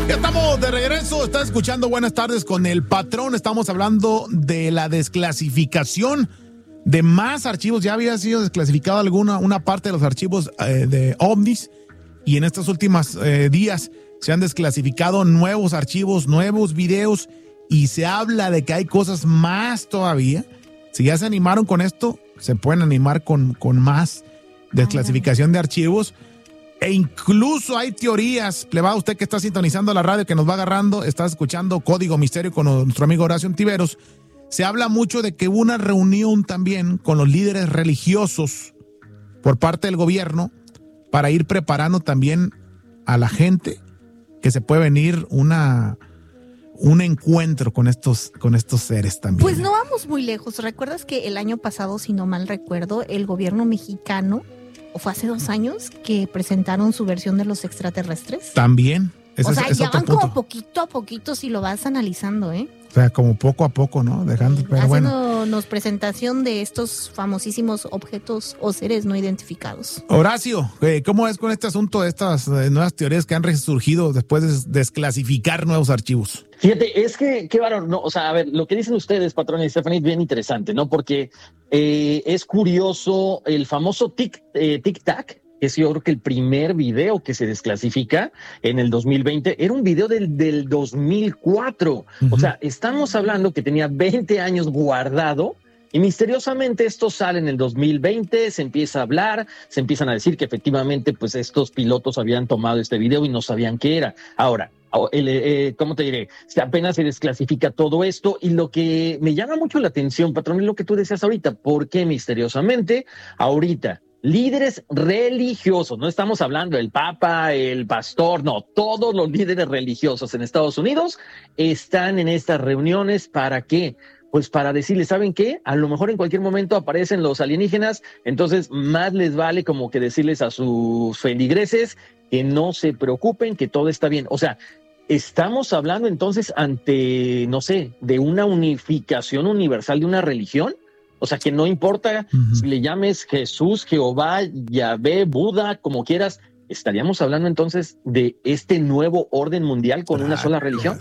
Ya estamos de regreso, está escuchando Buenas tardes con el patrón. Estamos hablando de la desclasificación de más archivos. Ya había sido desclasificado una parte de los archivos de ovnis, y en estos últimos días se han desclasificado nuevos archivos, nuevos videos, y se habla de que hay cosas más todavía. Si ya se animaron con esto, se pueden animar con más desclasificación de archivos. E incluso hay teorías, plebado, usted que está sintonizando la radio, que nos va agarrando, está escuchando Código Misterio con nuestro amigo Horacio Ontiveros. Se habla mucho de que hubo una reunión también con los líderes religiosos por parte del gobierno para ir preparando también a la gente que se puede venir un encuentro con estos seres también. Pues no vamos muy lejos. ¿Recuerdas que el año pasado, si no mal recuerdo, el gobierno mexicano, o fue hace 2 años, que presentaron su versión de los extraterrestres? También. O sea, ya van como poquito a poquito si lo vas analizando, ¿eh? O sea, como poco a poco, ¿no? Dejando, pero haciéndonos presentación de estos famosísimos objetos o seres no identificados. Horacio, ¿cómo es con este asunto de estas nuevas teorías que han resurgido después de desclasificar nuevos archivos? Fíjate, es que, qué valor, no, o sea, a ver, lo que dicen ustedes, patrón y Stephanie, es bien interesante, ¿no? Porque es curioso el famoso tic-tac, que es yo creo que el primer video que se desclasifica en el 2020, era un video del 2004. Uh-huh. O sea, estamos hablando que tenía 20 años guardado, y misteriosamente esto sale en el 2020, se empieza a hablar, se empiezan a decir que efectivamente pues estos pilotos habían tomado este video y no sabían qué era. Ahora, ¿cómo te diré? Apenas se desclasifica todo esto, y lo que me llama mucho la atención, patrón, es lo que tú decías ahorita. ¿Por qué misteriosamente ahorita líderes religiosos, no estamos hablando del Papa, el pastor, no, todos los líderes religiosos en Estados Unidos están en estas reuniones? ¿Para qué? Pues para decirles, ¿saben qué? A lo mejor en cualquier momento aparecen los alienígenas, entonces más les vale como que decirles a sus feligreses que no se preocupen, que todo está bien. O sea, estamos hablando entonces ante, no sé, de una unificación universal de una religión. O sea, que no importa si le llames Jesús, Jehová, Yahvé, Buda, como quieras, estaríamos hablando entonces de este nuevo orden mundial con una sola religión.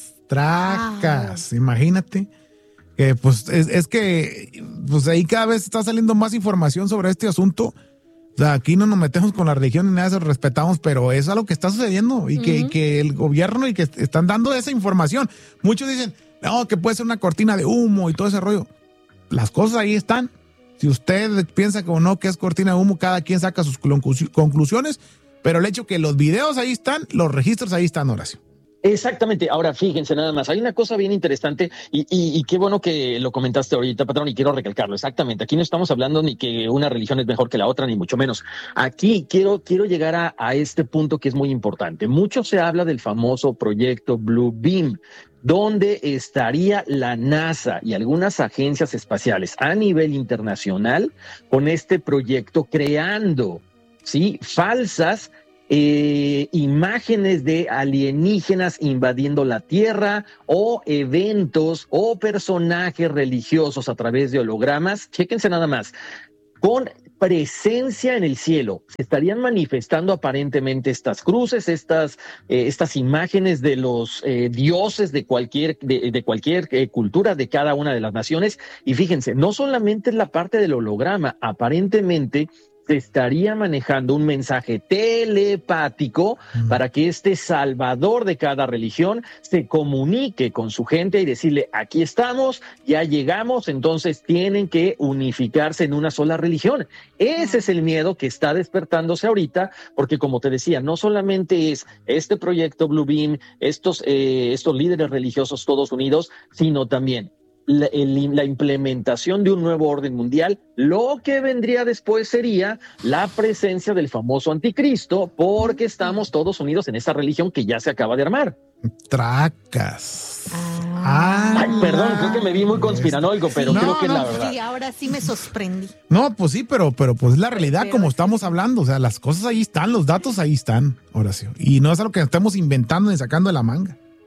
Imagínate. Pues es que pues ahí cada vez está saliendo más información sobre este asunto. O sea, aquí no nos metemos con la religión ni nada de eso, respetamos, pero eso es algo que está sucediendo, y que el gobierno y que están dando esa información. Muchos dicen, no, que puede ser una cortina de humo y todo ese rollo. Las cosas ahí están. Si usted piensa que o no que es cortina de humo, cada quien saca sus conclusiones, pero el hecho que los videos ahí están, los registros ahí están, Horacio. Exactamente. Ahora, fíjense nada más, hay una cosa bien interesante y qué bueno que lo comentaste ahorita, patrón, y quiero recalcarlo. Exactamente, aquí no estamos hablando ni que una religión es mejor que la otra, ni mucho menos. Aquí quiero llegar a este punto que es muy importante. Mucho se habla del famoso proyecto Blue Beam, donde estaría la NASA y algunas agencias espaciales a nivel internacional con este proyecto creando, ¿sí?, falsas imágenes de alienígenas invadiendo la Tierra, o eventos o personajes religiosos a través de hologramas. Chéquense nada más, con presencia en el cielo. Se estarían manifestando aparentemente estas cruces, estas imágenes de los dioses de cualquier cultura, de cada una de las naciones. Y fíjense, no solamente es la parte del holograma, aparentemente se estaría manejando un mensaje telepático para que este salvador de cada religión se comunique con su gente y decirle, aquí estamos, ya llegamos, entonces tienen que unificarse en una sola religión. Ese es el miedo que está despertándose ahorita, porque como te decía, no solamente es este proyecto Blue Beam, estos líderes religiosos todos unidos, sino también la implementación de un nuevo orden mundial. Lo que vendría después sería la presencia del famoso anticristo, porque estamos todos unidos en esa religión que ya se acaba de armar. Tracas. Ay, perdón, creo que me vi muy conspiranoico, pero creo que es la verdad. Sí, ahora sí me sorprendí. No, pues sí, pero pues la realidad, como estamos hablando, o sea, las cosas ahí están, los datos ahí están, Horacio, y no es algo que estemos inventando ni sacando de la manga.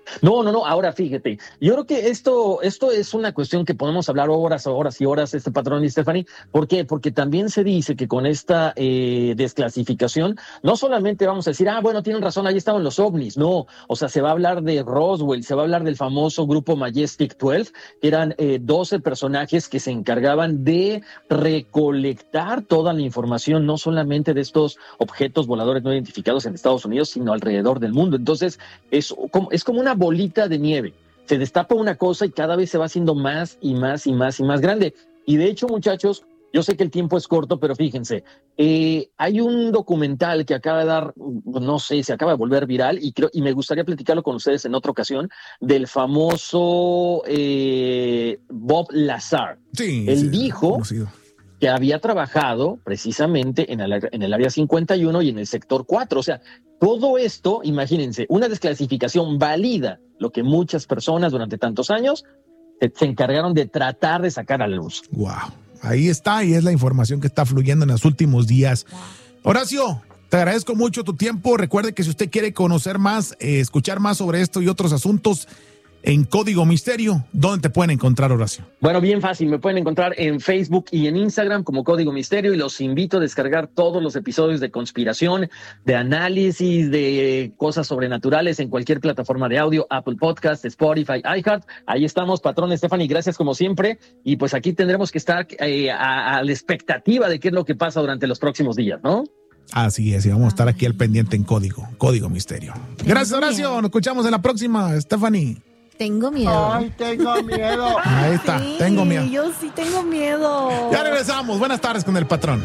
No. Ahora fíjate, yo creo que esto es una cuestión que podemos hablar horas y horas, patrón y Stephanie. ¿Por qué? Porque también se dice que con esta desclasificación, no solamente vamos a decir, bueno, tienen razón, ahí estaban los ovnis. No, o sea, se va a hablar de Roswell, se va a hablar del famoso grupo Majestic 12, que eran 12 personajes que se encargaban de recolectar toda la información, no solamente de estos objetos voladores no identificados en Estados Unidos, sino alrededor del mundo. Entonces, es como una bolita de nieve. Se destapa una cosa y cada vez se va haciendo más y más y más y más grande. Y de hecho, muchachos, yo sé que el tiempo es corto, pero fíjense, hay un documental que acaba de dar, no sé, se acaba de volver viral y me gustaría platicarlo con ustedes en otra ocasión, del famoso Bob Lazar. Sí, Él dijo conocido, que había trabajado precisamente en el Área 51 y en el Sector 4. O sea, todo esto, imagínense, una desclasificación valida lo que muchas personas durante tantos años se encargaron de tratar de sacar a la luz. Wow. Ahí está, y es la información que está fluyendo en los últimos días. Horacio, te agradezco mucho tu tiempo. Recuerde que si usted quiere conocer más, escuchar más sobre esto y otros asuntos, en Código Misterio, ¿dónde te pueden encontrar, Horacio? Bueno, bien fácil, me pueden encontrar en Facebook y en Instagram como Código Misterio, y los invito a descargar todos los episodios de conspiración, de análisis, de cosas sobrenaturales en cualquier plataforma de audio, Apple Podcast, Spotify, iHeart. Ahí estamos, patrón Stephanie, gracias como siempre, y pues aquí tendremos que estar a la expectativa de qué es lo que pasa durante los próximos días, ¿no? Así es, y vamos a estar aquí al pendiente en Código Misterio. Gracias, Horacio, nos escuchamos en la próxima, Stephanie. Tengo miedo. Ay, tengo miedo. Ahí está, Sí, tengo miedo. Yo sí tengo miedo. Ya regresamos. Buenas tardes con el patrón.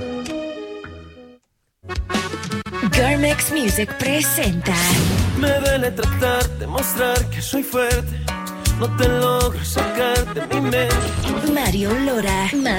Garmex Music presenta. Me duele tratar de mostrar que soy fuerte. No te logro sacar de mi mente. Mario Lora.